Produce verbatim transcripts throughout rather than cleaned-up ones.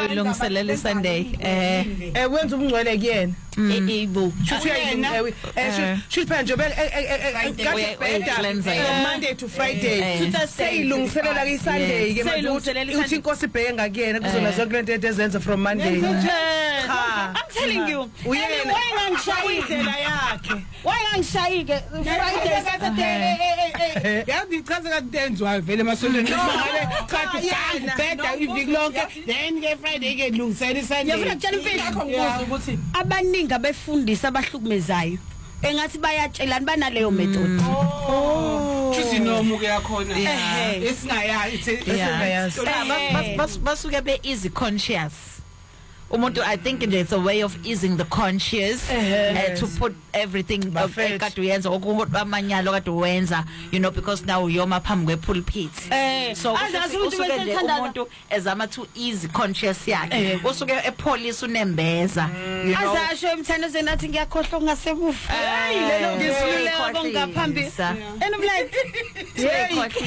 uyilungiselela Sunday eh eh wenza umngcwele kuyena ebo Shuthi eh shuthi phela nje Monday to Friday sayilungiselela ke Sunday ke manje uthi inkosi ibheke ngakuyena kuzona zonke lento ezenza from Monday I'm telling you uyena wayengishayile yakhe wayengishayike Friday Saturday yazi ichaza kadenzwa vele emasondweni ngale chathi beda iviki lonke then ke Friday ke lungisela iSunday yafuna ukutshela imfihlo akho ngibuza ukuthi abaningi abefundisi abahlukumezayo engathi bayatshelana banaleyo method Chuzi nomu ke yakhona esingayazi esingayazi basuke be easy conscious umuntu I think it's a way of easing the conscience uh, uh, to put everything kade uyenza okumanyalo kade uwenza you know because now uyoma phambi kwe pulpit so usuke nje umuntu ezama to ease conscious yakhe usuke epolice unembeza you know azasho emthando nathi ngiyakhohlwa ngasebufa hey lelo ngisiluleka kongaphambili and I'm like hey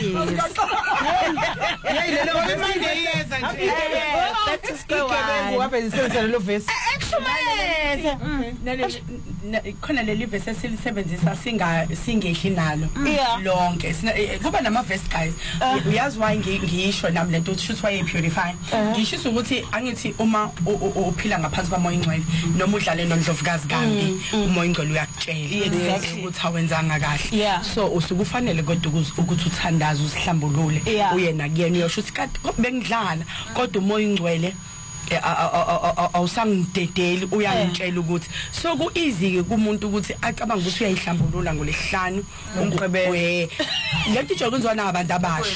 lelo manje yeza nje let's go on senzele lo verse exhumeze khona leli verse esilisebenzisa singa singehli nalo lonke kuba nama verse guys uyazi why ngisho nami lento should why purify ngisho ukuthi angithi uma uphila ngaphansi kwamoya ingcwele noma udlale nondlovukazi kanti umoya ingcwele uyakutshela ukuthi awenzanga kahle so usukufanele kodwa ukuthi uthandaze usihlambulule uyena kuyena uyosho ukuthi kade bengidlala kodwa umoya ingcwele awusangidedeli uyangitshela ukuthi so ku easy ke kumuntu ukuthi acabanga ukuthi uyayihlambulula ngolesihlanu ungqebe lento ijokwenziwa nabantu abasha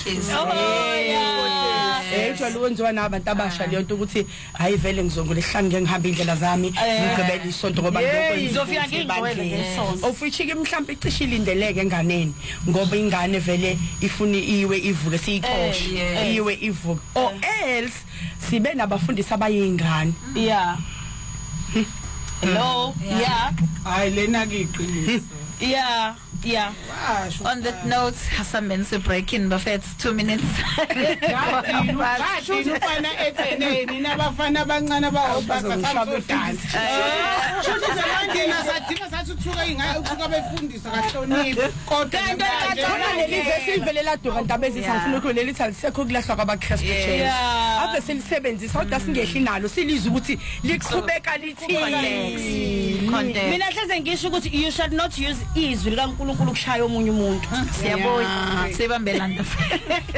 eh ijolo wenziwa nabantu abasha leyo nto ukuthi hayi vele ngizongolesihlanu ngeke ngihamba indlela zami ngigqibela isonto ngoba ngizofika ngingcwele ngesonto ofishike mhlawumbe icishe ilindeleke enganeni ngoba ingane vele ifuna iwe ivuke siyixoshe iwe ivuke or else sibe nabafundisi abayingane yeah hello yeah hayi lena ke iqiniso yeah yeah on that note Hasambense breaking buffet two minutes basho ufana etheneni nabafana abancane abawobasa shothi zamandina sadinga sathi uthuka ingayi uthuka befundisa kahloniphi kodwa khona leli vesivelela doka ndabezi sangifuna ukho leli thathi sekho kulahlwa kwabaKristu church ave selisebenzisa kodwa singehli nalo silizwe ukuthi liqhubeka lithini mina hleze ngisho ukuthi you should not use izwi likaNkulunkulu ukushaya omunye umuntu siyabonga sibambelana